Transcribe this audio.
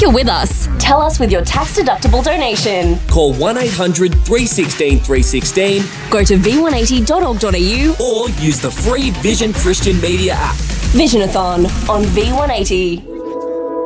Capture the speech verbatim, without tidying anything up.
you're with us. Tell us with your tax-deductible donation. Call one eight hundred three one six three one six. Go to v one eighty dot org dot a u or use the free Vision Christian Media app. Visionathon on V one eighty.